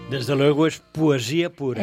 Des de luego és poesia pura.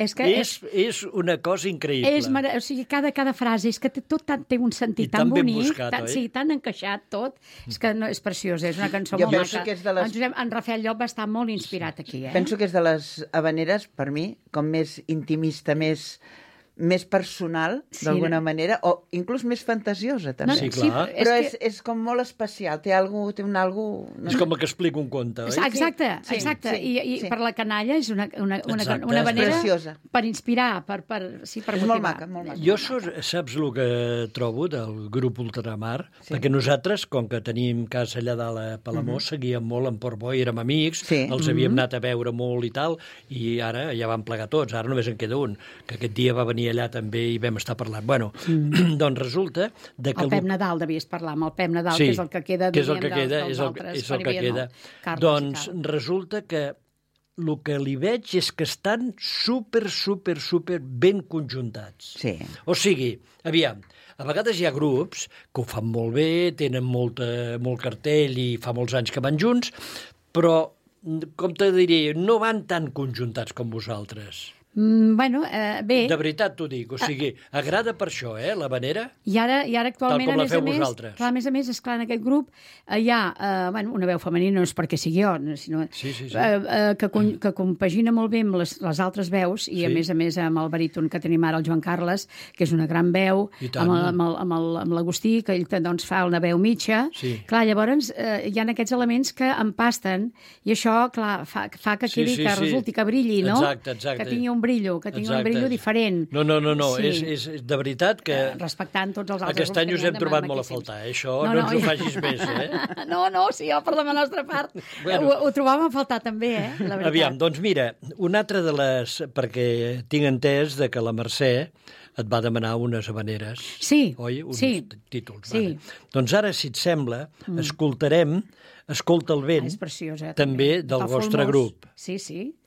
És una cosa increïble. O sigui, cada frase, és que tot té un sentit tan bonic, buscat, sí, tan encaixat tot, és que és preciós, és una cançó molt maca. En Rafael Llop va estar molt inspirat aquí. Penso que és de les habaneres, per mi, com més intimista, més personal, d'alguna manera, o inclús més fantasiosa, també. Sí, clar. Però és com molt especial, té un algo... És com el que explica un conte, oi? Exacte. I per la canalla és una habanera per inspirar, per motivar. És molt maca, molt maca. Jo saps el que trobo del grup Ultramar? Perquè nosaltres, com que tenim casa allà dalt a Palamós, seguíem molt en Port Boi, érem amics, els havíem anat a veure molt i tal, i ara ja van plegar tots, ara només en queda un, que aquest dia va venir allà també i vam estar parlant. Bueno, doncs resulta... El Pep Nadal devies parlar, amb el Pep Nadal, que és el que queda dels altres. És el que queda. Doncs resulta que el que li veig és que estan super ben conjuntats. Sí. O sigui, aviam, a vegades hi ha grups que ho fan molt bé, tenen molt cartell i fa molts anys que van junts, però, com te diria, no van tan conjuntats com vosaltres. Bé... De veritat t'ho dic, o sigui, agrada per això, l'habanera? I ara actualment, tal com la feu vosaltres. A més, esclar, en aquest grup hi ha una veu femenina, no és perquè sigui jo, sinó que compagina molt bé amb les altres veus, i a més amb el baríton que tenim ara, el Joan Carles, que és una gran veu, amb l'Agustí, que ell doncs fa una veu mitja. Clar, llavors hi ha aquests elements que empasten, i això, clar, fa que quedi, que resulti que brilli, no? Exacte. Que tingui un brillo diferent. No, és de veritat que... Respectant tots els altres aquest any us hem trobat molt a faltar, això no ens ho facis més, sí, per la nostra part ho trobàvem a faltar també, la veritat. Aviam, doncs mira, una altra de les... perquè tinc entès que la Mercè et va demanar unes habaneres, oi? Uns títols. Doncs ara, si et sembla, escoltarem Escolta el vent, és preciós, també del vostre grup. Sí.